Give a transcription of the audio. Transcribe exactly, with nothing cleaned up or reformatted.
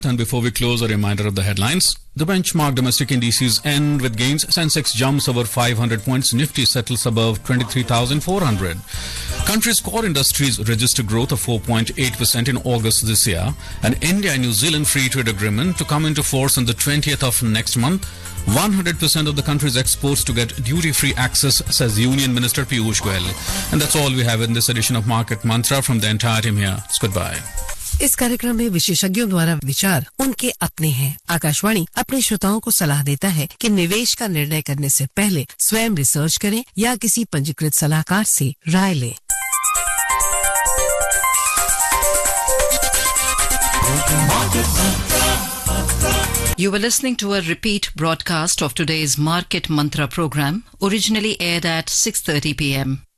And before we close, a reminder of the headlines. The benchmark domestic indices end with gains. Sensex jumps over five hundred points. Nifty settles above twenty-three thousand four hundred. Country's core industries register growth of four point eight percent in August this year. An India and New Zealand free trade agreement to come into force on the twentieth of next month. one hundred percent of the country's exports to get duty-free access, says Union Minister Piyush Goyal. And that's all we have in this edition of Market Mantra. From the entire team here, it's goodbye. इस कार्यक्रम में विशेषज्ञों द्वारा विचार उनके अपने हैं। आकाशवाणी अपने श्रोताओं को सलाह देता है कि निवेश का निर्णय करने से पहले स्वयं रिसर्च करें या किसी पंजीकृत सलाहकार से राय लें। You were listening to a repeat broadcast of today's Market Mantra program, originally aired at six thirty p m